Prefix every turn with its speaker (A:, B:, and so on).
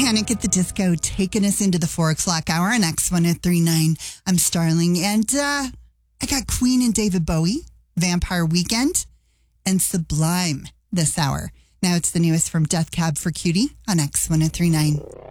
A: Panic at the Disco taking us into the 4 o'clock hour on X1039. I'm Starling, and I got Queen and David Bowie, Vampire Weekend, and Sublime this hour. Now it's the newest from Death Cab for Cutie on X1039.